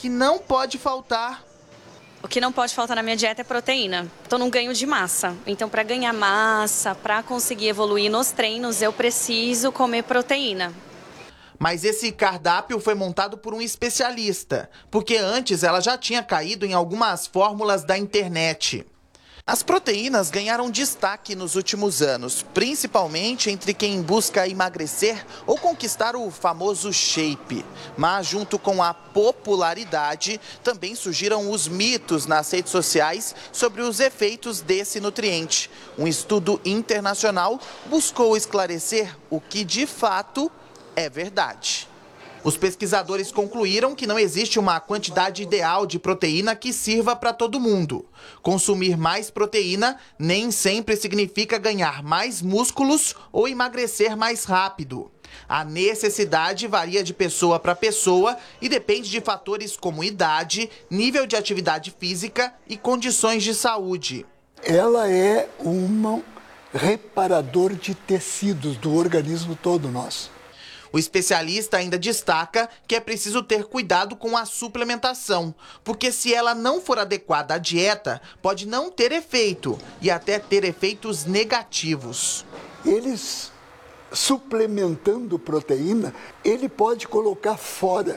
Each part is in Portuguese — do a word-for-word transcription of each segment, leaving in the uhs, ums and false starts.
que não pode faltar. O que não pode faltar na minha dieta é proteína. Estou num ganho de massa. Então, para ganhar massa, para conseguir evoluir nos treinos, eu preciso comer proteína. Mas esse cardápio foi montado por um especialista, porque antes ela já tinha caído em algumas fórmulas da internet. As proteínas ganharam destaque nos últimos anos, principalmente entre quem busca emagrecer ou conquistar o famoso shape. Mas junto com a popularidade, também surgiram os mitos nas redes sociais sobre os efeitos desse nutriente. Um estudo internacional buscou esclarecer o que de fato é verdade. Os pesquisadores concluíram que não existe uma quantidade ideal de proteína que sirva para todo mundo. Consumir mais proteína nem sempre significa ganhar mais músculos ou emagrecer mais rápido. A necessidade varia de pessoa para pessoa e depende de fatores como idade, nível de atividade física e condições de saúde. Ela é um reparador de tecidos do organismo todo nosso. O especialista ainda destaca que é preciso ter cuidado com a suplementação, porque se ela não for adequada à dieta, pode não ter efeito e até ter efeitos negativos. Eles, suplementando proteína, ele pode colocar fora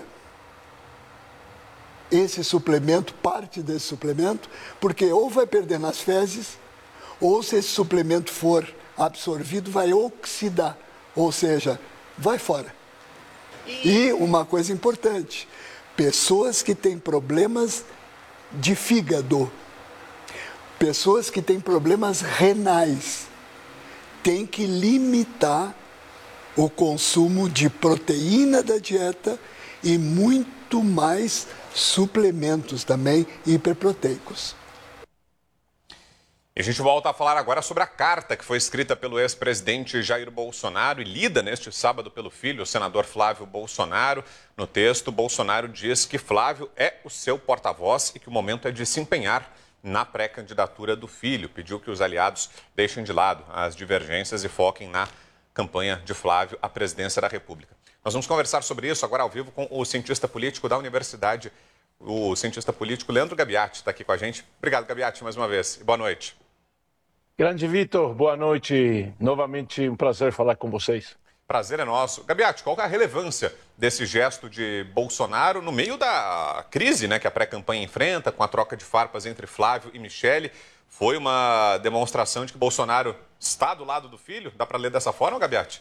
esse suplemento, parte desse suplemento, porque ou vai perder nas fezes, ou se esse suplemento for absorvido, vai oxidar, ou seja, vai fora. E uma coisa importante, pessoas que têm problemas de fígado, pessoas que têm problemas renais, têm que limitar o consumo de proteína da dieta e muito mais suplementos também hiperproteicos. E a gente volta a falar agora sobre a carta que foi escrita pelo ex-presidente Jair Bolsonaro e lida neste sábado pelo filho, o senador Flávio Bolsonaro. No texto, Bolsonaro diz que Flávio é o seu porta-voz e que o momento é de se empenhar na pré-candidatura do filho. Pediu que os aliados deixem de lado as divergências e foquem na campanha de Flávio à presidência da República. Nós vamos conversar sobre isso agora ao vivo com o cientista político da Universidade, o cientista político Leandro Gabiati, está aqui com a gente. Obrigado, Gabiati, mais uma vez e boa noite. Grande Vitor, boa noite. Novamente um prazer falar com vocês. Prazer é nosso. Gabiati, qual é a relevância desse gesto de Bolsonaro no meio da crise, né, que a pré-campanha enfrenta, com a troca de farpas entre Flávio e Michele? Foi uma demonstração de que Bolsonaro está do lado do filho? Dá para ler dessa forma, Gabiati?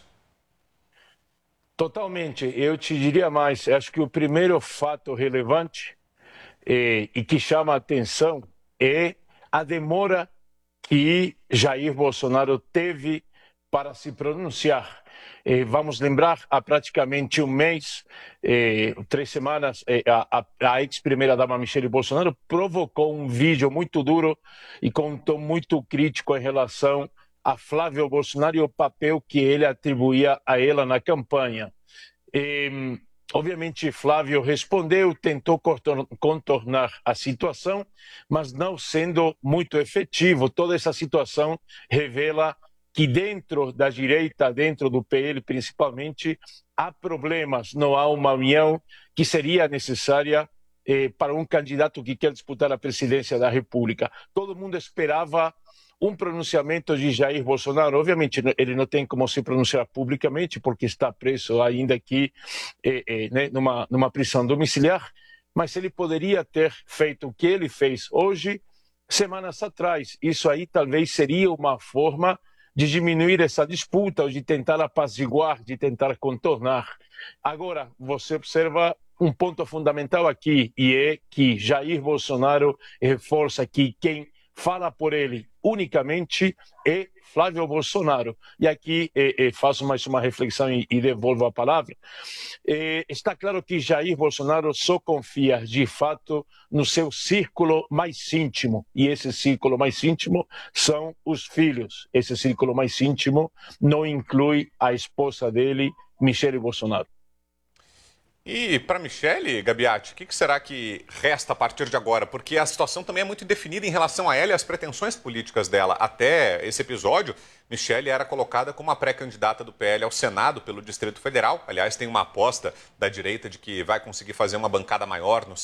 Totalmente. Eu te diria mais. Acho que o primeiro fato relevante eh, e que chama a atenção é a demora que Jair Bolsonaro teve para se pronunciar. Eh, vamos lembrar, há praticamente um mês, eh, três semanas, eh, a, a ex-primeira-dama Michele Bolsonaro provocou um vídeo muito duro e com um tom muito crítico em relação a Flávio Bolsonaro e o papel que ele atribuía a ela na campanha. Eh, Obviamente, Flávio respondeu, tentou contornar a situação, mas não sendo muito efetivo. Toda essa situação revela que dentro da direita, dentro do P L principalmente, há problemas, não há uma união que seria necessária eh, para um candidato que quer disputar a presidência da República. Todo mundo esperava um pronunciamento de Jair Bolsonaro. Obviamente, ele não tem como se pronunciar publicamente, porque está preso ainda aqui eh, eh, né, numa, numa prisão domiciliar, mas ele poderia ter feito o que ele fez hoje, semanas atrás. Isso aí talvez seria uma forma de diminuir essa disputa, ou de tentar apaziguar, de tentar contornar. Agora, você observa um ponto fundamental aqui, e é que Jair Bolsonaro reforça que quem fala por ele unicamente é Flávio Bolsonaro. E aqui eh, eh, faço mais uma reflexão e, e devolvo a palavra. Eh, está claro que Jair Bolsonaro só confia, de fato, no seu círculo mais íntimo. E esse círculo mais íntimo são os filhos. Esse círculo mais íntimo não inclui a esposa dele, Michele Bolsonaro. E para Michele, Gabiati, o que, que será que resta a partir de agora? Porque a situação também é muito indefinida em relação a ela e às pretensões políticas dela. Até esse episódio, Michele era colocada como a pré-candidata do P L ao Senado pelo Distrito Federal. Aliás, tem uma aposta da direita de que vai conseguir fazer uma bancada maior no